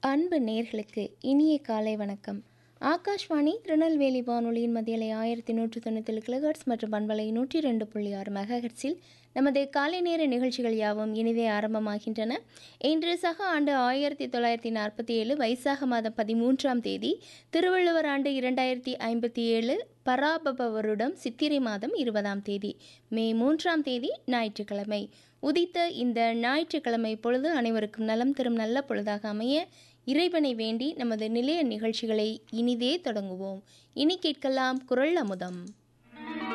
அன்பு நேர்களுக்கு இனிய காலை வணக்கம். ஆகாஷ்வாணி திருநெல்வேலி வானொலியின் மத்தியலை 1197 கிலோஹெர்ட்ஸ் மற்றும் பண்பலை 102.6 மெகாஹெர்ட்ஸில் நமது காலை நேர நிகழ்ச்சிகள் யாவும் இனிதே ஆரம்பமாகின்றன. இன்று சக ஆண்டு 1947 வைசாக மாதம் 13ஆம் தேதி, திருவள்ளுவர் ஆண்டு 2057, பராபவ வருடம் சித்திரை மாதம் 20ஆம் தேதி, மே 3ஆம் தேதி ஞாயிற்றுக்கிழமை. உதித்த இந்த ஞாயிற்றுக்கிழமை பொழுது அனைவருக்கும் நலம் தரும் நல்ல பொழுதாக அமைய இறைவனை வேண்டி நமது நிலைய நிகழ்ச்சிகளை இனிதே தொடங்குவோம். இனி கேட்கலாம் குரல் அமுதம்.